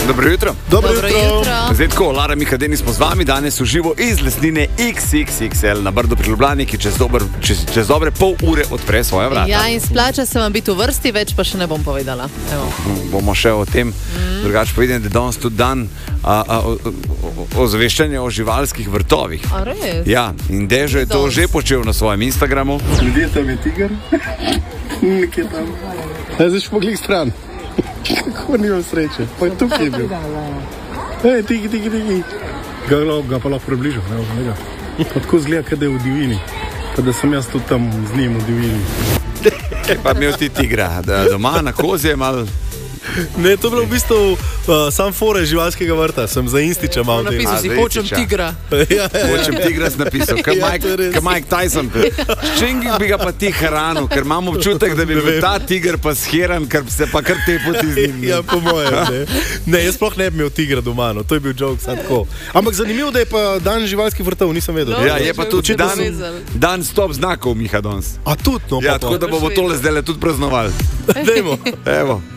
Dobro jutro. Dobro jutro. Zdaj tako, Lara Mihadeni smo z vami, danes v živo iz lesnine XXXL na Brdu pri Ljubljani, ki čez dobre pol ure odpre svoja vrata. Ja, in splača se vam biti v vrsti, več pa še ne bom povedala. Evo. Bomo še o tem. Drugače povedem, da je danes tudi dan ozaveščanja o živalskih vrtovih. A res? Ja, in Dežo je to že počel na svojem Instagramu. Ljudje, tam je tiger. Nekje tam. Zdaj šel pogled stran. Kako nimam sreče. Pa tukaj je bil. Tigi. Ga pa lahko približal. Tako zgleda, kada je v divjini. Pa da sem jaz tudi tam z njim v divjini. Pa imel ti tigra doma na kozjem ali... Ne, to je bilo v bistvu sam fore živalskega vrta, sem za Instiča malo tem. Napisal si, hočem tigra. Hočem tigra si napisal, kaj Mike Tyson. S čim bi ga pa ti hranil, ker imam občutek, da bi bil ta tiger pa shiran, ker se pa kar te poti z njim. Ja, po mojem, ne, jaz sploh ne bi imel tigra doma, no, to je bil joke, sad tako. Ampak zanimivo, da je pa dan živalskih vrtov, nisem vedel. Ja, je pa tudi dan stop znakov, Miha, danes. A tudi, no, ja, tako da bomo tole zdaj tudi praznovali. Dajmo. Evo.